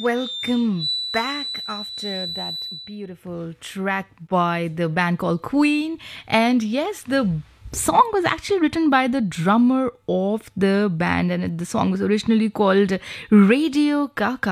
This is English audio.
Welcome back after that beautiful track by the band called Queen. And yes, the song was actually written by the drummer of the band, and the song was originally called Radio Kaka.